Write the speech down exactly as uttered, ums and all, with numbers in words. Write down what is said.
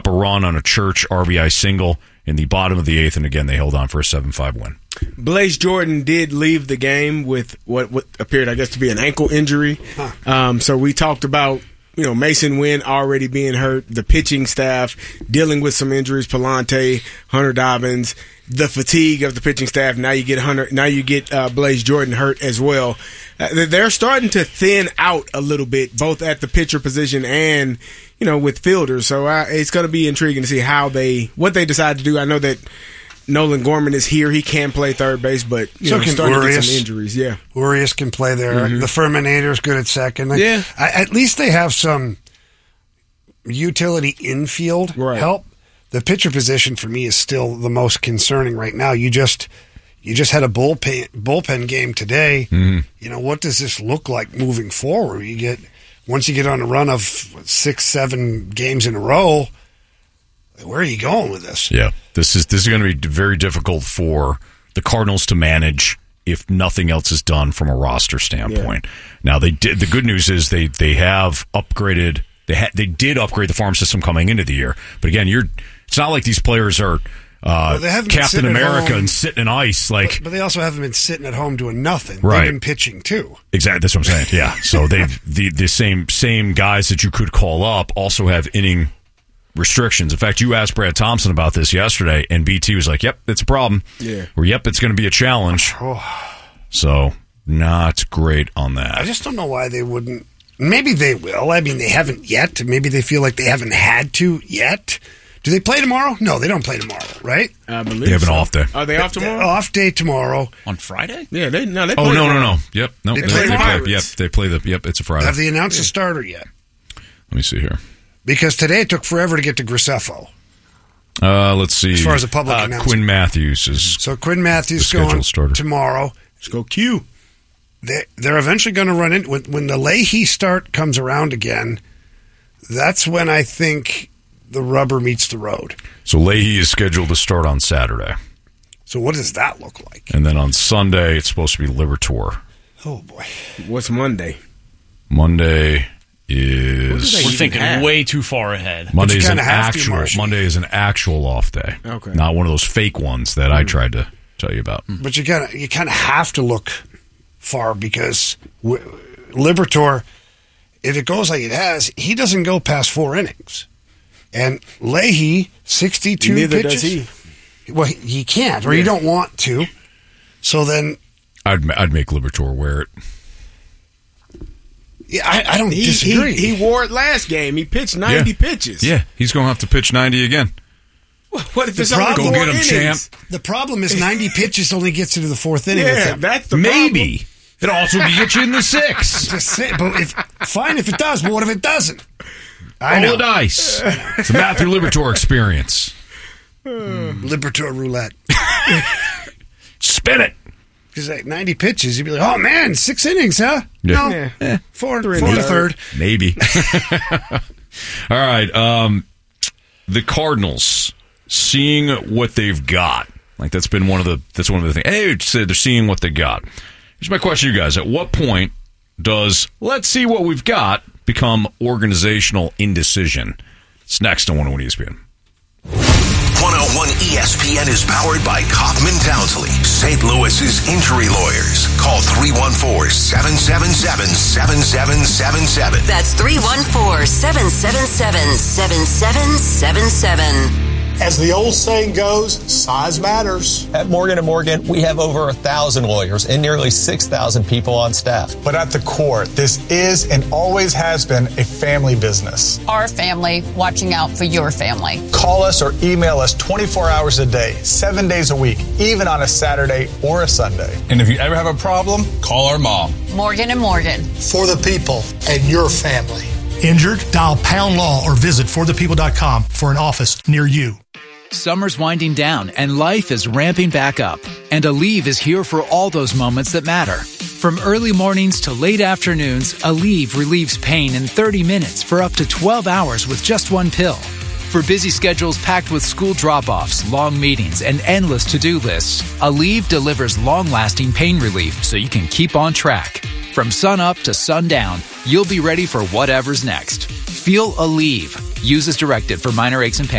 a run on a Church R B I single in the bottom of the eighth, and again, they held on for a seven five win. Blaze Jordan did leave the game with what, what appeared, I guess, to be an ankle injury. Huh. Um, so we talked about, you know, Mason Wynn already being hurt, the pitching staff dealing with some injuries, Palante, Hunter Dobbins, the fatigue of the pitching staff. Now you get Hunter, now you get uh, Blaze Jordan hurt as well. Uh, they're starting to thin out a little bit, both at the pitcher position and, you know, with fielders. So uh, it's going to be intriguing to see how they, what they decide to do. I know that Nolan Gorman is here. He can play third base, but you so know, can starting Urias. to get some injuries. Yeah, Urias can play there. Mm-hmm. The Furminator's good at second. Like, yeah, I, at least they have some utility infield right. help. The pitcher position for me is still the most concerning right now. You just you just had a bullpen bullpen game today. Mm-hmm. You know, what does this look like moving forward? You get once you get on a run of six, seven games in a row. Where are you going with this? Yeah, this is this is going to be very difficult for the Cardinals to manage if nothing else is done from a roster standpoint. Yeah. Now, they did. The good news is they they have upgraded. They ha, they did upgrade the farm system coming into the year. But again, you're. It's not like these players are uh, well, Captain America and sitting in ice. Like, but, but they also haven't been sitting at home doing nothing. Right. They've been pitching too. Exactly. That's what I'm saying. Yeah. So they the the same same guys that you could call up also have inning restrictions. In fact, you asked Brad Thompson about this yesterday, and B T was like, "Yep, it's a problem." Yeah. Or, "Yep, it's going to be a challenge." So, not great on that. I just don't know why they wouldn't. Maybe they will. I mean, they haven't yet. Maybe they feel like they haven't had to yet. Do they play tomorrow? No, they don't play tomorrow, right? I believe they have so. an off day. Are they off tomorrow? Off day tomorrow on Friday. Yeah, they no. They oh play no, tomorrow. no, no. Yep, no. They They, play they, the play. Pirates. Yep, they play the. Yep, it's a Friday. Have they announced a starter yet? Let me see here. Because today it took forever to get to Graceffo. Uh, let's see. As far as the public uh, announcement. Quinn Matthews is so Quinn Matthews the going starter. tomorrow. Let's go Q. They, they're eventually going to run in when, when the Leahy start comes around again. That's when I think the rubber meets the road. So Leahy is scheduled to start on Saturday. So what does that look like? And then on Sunday, it's supposed to be Liberatore. Oh, boy. What's Monday? Monday is... We're thinking have? way too far ahead. Monday is an have to, actual Marshall. Monday is an actual off day. Okay. Not one of those fake ones that I tried to tell you about. But you kind of you kind of have to look far because w- Liberatore, if it goes like it has, he doesn't go past four innings. And Leahy, sixty-two Neither pitches. does he. Well, he, he can't, or Yeah. you don't want to. So then, I'd I'd make Liberatore wear it. yeah, I, I don't He, disagree. he he wore it last game. He pitched ninety Yeah. pitches. Yeah, he's going to have to pitch ninety again. What if The it's only problem- four Go get him, innings? champ. the problem is ninety pitches only gets you to the fourth inning. with Yeah, him. that's the Maybe. It also could get you in the six. Just say, but if fine if it does, but what if it doesn't? I Roll know. the dice. It's a Matthew Liberatore experience. Liberatore roulette. Spin it. Because like ninety pitches, you'd be like, oh man, six innings, huh? Yeah. No, Yeah. eh, four, Three four and and a a third. Maybe. All right. Um, the Cardinals seeing what they've got. Like that's been one of the that's one of the things. Hey, said they're seeing what they got. Here's my question, to you guys. At what point does let's see what we've got become organizational indecision? It's next on one oh one E S P N. one oh one E S P N is powered by Kaufman Townsley, Saint Louis's injury lawyers. Call three one four, seven seven seven, seven seven seven seven. That's three one four, seven seven seven, seven seven seven seven. As the old saying goes, size matters. At Morgan and Morgan, we have over a thousand lawyers and nearly six thousand people on staff. But at the core, this is and always has been a family business. Our family watching out for your family. Call us or email us twenty-four hours a day, seven days a week, even on a Saturday or a Sunday. And if you ever have a problem, call our mom. Morgan and Morgan. For the people and your family. Injured? Dial Pound Law or visit for the people dot com for an office near you. Summer's winding down and life is ramping back up. And Aleve is here for all those moments that matter. From early mornings to late afternoons, Aleve relieves pain in thirty minutes for up to twelve hours with just one pill. For busy schedules packed with school drop-offs, long meetings, and endless to-do lists, Aleve delivers long-lasting pain relief so you can keep on track. From sun up to sundown, you'll be ready for whatever's next. Feel Aleve. Use as directed for minor aches and pains.